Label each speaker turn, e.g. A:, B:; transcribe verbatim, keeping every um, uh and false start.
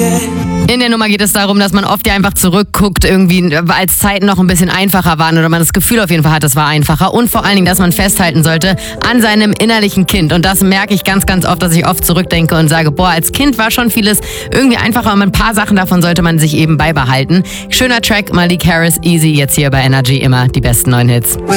A: In der Nummer geht es darum, dass man oft ja einfach zurückguckt, irgendwie, als Zeiten noch ein bisschen einfacher waren oder man das Gefühl auf jeden Fall hat, es war einfacher. Und vor allen Dingen, dass man festhalten sollte an seinem innerlichen Kind. Und das merke ich ganz, ganz oft, dass ich oft zurückdenke und sage, boah, als Kind war schon vieles irgendwie einfacher und ein paar Sachen davon sollte man sich eben beibehalten. Schöner Track, Malik Harris, Easy, jetzt hier bei Energy immer die besten neuen Hits.